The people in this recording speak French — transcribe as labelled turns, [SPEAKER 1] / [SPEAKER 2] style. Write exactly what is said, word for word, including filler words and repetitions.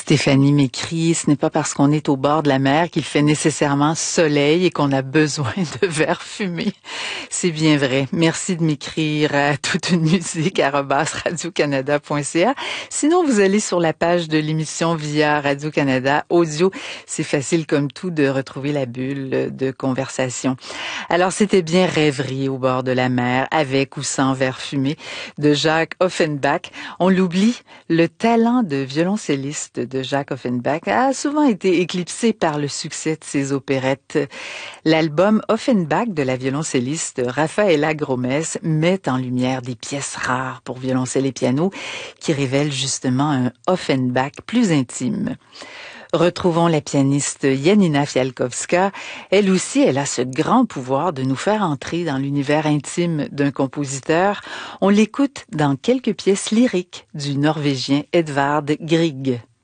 [SPEAKER 1] Stéphanie m'écrit, ce n'est pas parce qu'on est au bord de la mer qu'il fait nécessairement soleil et qu'on a besoin de verres fumés. C'est bien vrai. Merci de m'écrire à toute une musique arobase radio-canada point c a. Sinon, vous allez sur la page de l'émission via Radio-Canada Audio. C'est facile comme tout de retrouver la bulle de conversation. Alors, c'était bien Rêverie au bord de la mer, avec ou sans verre fumé, de Jacques Offenbach. On l'oublie, le talent de violoncelliste de Jacques Offenbach a souvent été éclipsé par le succès de ses opérettes. L'album Offenbach de la violoncelliste Rafaela Gromes met en lumière des pièces rares pour violoncelle et piano qui révèlent justement un Offenbach plus intime. Retrouvons la pianiste Janina Fialkowska. Elle aussi, elle a ce grand pouvoir de nous faire entrer dans l'univers intime d'un compositeur. On l'écoute dans quelques pièces lyriques du Norvégien Edvard Grieg.